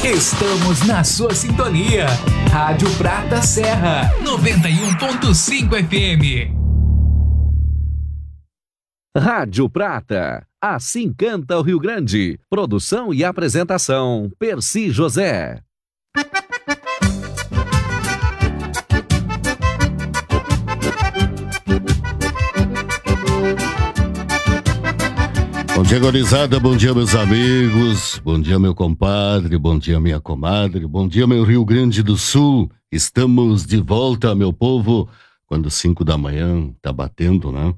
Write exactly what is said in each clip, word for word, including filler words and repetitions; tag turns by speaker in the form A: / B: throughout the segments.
A: Estamos na sua sintonia. Rádio Prata Serra, noventa e um ponto cinco F M.
B: Rádio Prata, assim canta o Rio Grande. Produção e apresentação, Percy José.
C: Bom dia, gurizada, bom dia, meus amigos, bom dia, meu compadre, bom dia, minha comadre, bom dia, meu Rio Grande do Sul. Estamos de volta, meu povo, quando cinco da manhã tá batendo, né?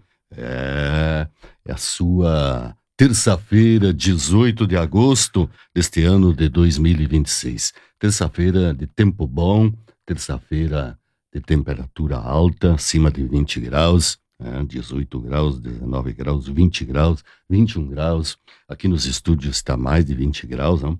C: É, é a sua terça-feira, dezoito de agosto deste ano de dois mil e vinte e seis. Terça-feira de tempo bom, terça-feira de temperatura alta, acima de vinte graus. É, dezoito graus, dezenove graus, vinte graus, vinte e um graus. Aqui nos estúdios está mais de vinte graus, não?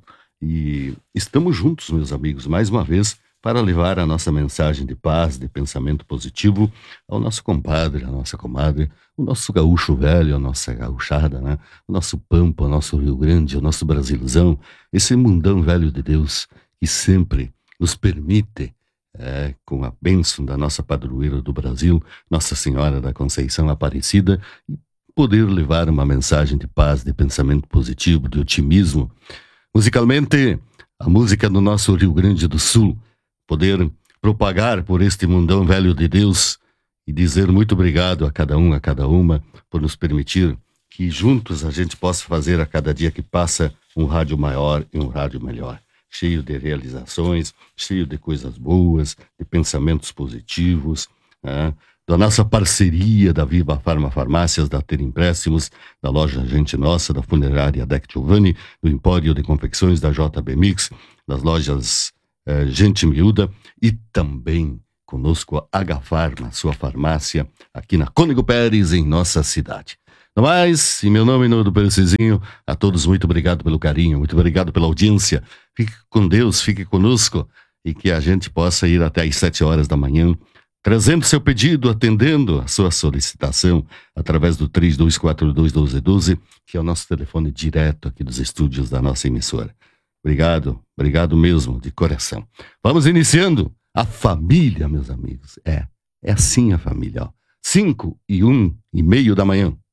C: E estamos juntos, meus amigos, mais uma vez, para levar a nossa mensagem de paz, de pensamento positivo ao nosso compadre, à nossa comadre, o nosso gaúcho velho, a nossa gaúchada, né? O nosso Pampa, o nosso Rio Grande, o nosso Brasilzão, esse mundão velho de Deus que sempre nos permite, É, com a bênção da nossa padroeira do Brasil, Nossa Senhora da Conceição Aparecida, e poder levar uma mensagem de paz, de pensamento positivo, de otimismo. Musicalmente, a música do nosso Rio Grande do Sul, poder propagar por este mundão velho de Deus e dizer muito obrigado a cada um, a cada uma, por nos permitir que juntos a gente possa fazer a cada dia que passa um rádio maior e um rádio melhor. Cheio de realizações, cheio de coisas boas, de pensamentos positivos, né? Da nossa parceria da Viva Farma Farmácias, da Ter Empréstimos, da loja Gente Nossa, da Funerária Deck Giovanni, do Empório de Confecções da J B Mix, das lojas eh, Gente Miúda e também conosco a H Farma, sua farmácia, aqui na Cônego Pérez, em nossa cidade. No mais, em meu nome e no do Percizinho, a todos muito obrigado pelo carinho, muito obrigado pela audiência. Fique com Deus, fique conosco e que a gente possa ir até às sete horas da manhã, trazendo seu pedido, atendendo a sua solicitação através do três dois quatro dois, um dois um dois, que é o nosso telefone direto aqui dos estúdios da nossa emissora. Obrigado, obrigado mesmo, de coração. Vamos iniciando a família, meus amigos. É, é assim a família, ó. Cinco e um e meio da manhã.